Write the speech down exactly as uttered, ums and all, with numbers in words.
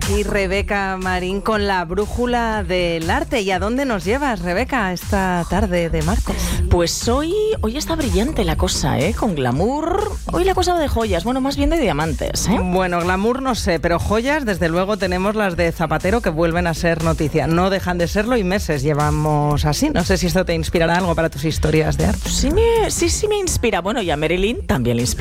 aquí Rebeca Marín con la brújula del arte. ¿Y a dónde nos llevas, Rebeca, esta tarde de martes? Pues hoy, hoy está brillante la cosa, ¿eh? Con glamour. Hoy la cosa va de joyas, bueno, más bien de diamantes, ¿eh? Bueno, glamour no sé, pero joyas, desde luego tenemos las de Zapatero que vuelven a ser noticia. No dejan de serlo y meses llevamos así. No sé si esto te inspirará algo para tus historias de arte. Sí, me, sí, sí me inspira. Bueno, y a Marilyn también le inspira.